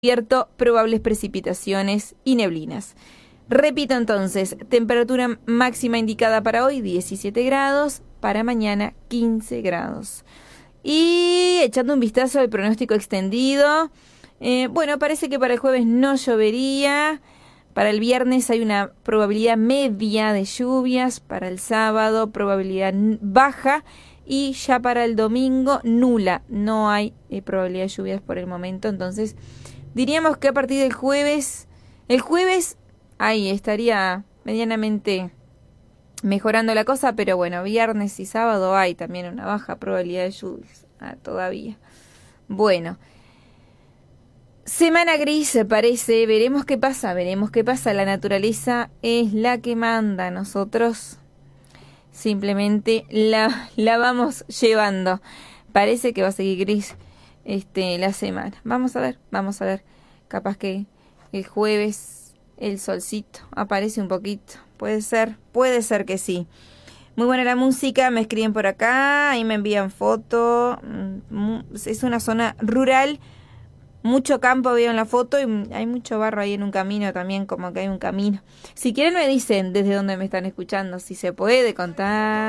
cubierto, probables precipitaciones y neblinas. Repito entonces, temperatura máxima indicada para hoy 17 grados, para mañana 15 grados. Y echando un vistazo al pronóstico extendido, bueno, parece que para el jueves no llovería, para el viernes hay una probabilidad media de lluvias, para el sábado probabilidad baja y ya para el domingo nula, no hay probabilidad de lluvias por el momento, entonces diríamos que a partir del jueves, el jueves ahí estaría medianamente mejorando la cosa, pero bueno, viernes y sábado hay también una baja probabilidad de lluvias todavía. Bueno, semana gris parece, veremos qué pasa, la naturaleza es la que manda, nosotros simplemente la vamos llevando. Parece que va a seguir gris la semana. Vamos a ver, capaz que el jueves el solcito aparece un poquito. Puede ser que sí. Muy buena la música, me escriben por acá, ahí me envían fotos. Es una zona rural, mucho campo veo en la foto y hay mucho barro ahí en un camino también, como que hay un camino. Si quieren me dicen desde dónde me están escuchando, si se puede contar.